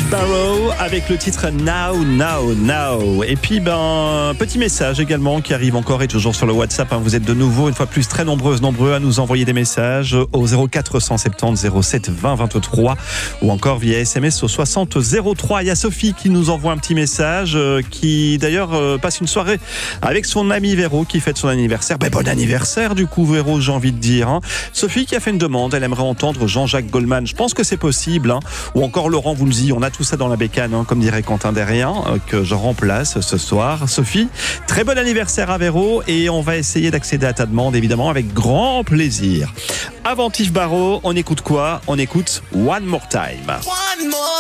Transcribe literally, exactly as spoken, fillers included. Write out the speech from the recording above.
Barrow avec le titre Now, Now, Now. Et puis, ben, petit message également qui arrive encore et toujours sur le WhatsApp. Hein. Vous êtes de nouveau, une fois plus, très nombreuses, nombreux à nous envoyer des messages au zéro quatre cent soixante-dix zéro sept vingt vingt-trois ou encore via S M S au soixante zéro trois. Il y a Sophie qui nous envoie un petit message euh, qui d'ailleurs euh, passe une soirée avec son ami Véro qui fête son anniversaire. Ben, bon anniversaire du coup Véro, j'ai envie de dire. Hein. Sophie qui a fait une demande, elle aimerait entendre Jean-Jacques Goldman. Je pense que c'est possible. Hein. Ou encore Laurent Voulzy, on a tout ça dans la bécane, hein, comme dirait Quentin Derrien, euh, que je remplace ce soir. Sophie, très bon anniversaire à Véro et on va essayer d'accéder à ta demande évidemment avec grand plaisir. Avant Yves Barrault, on écoute quoi ? On écoute One More Time. One more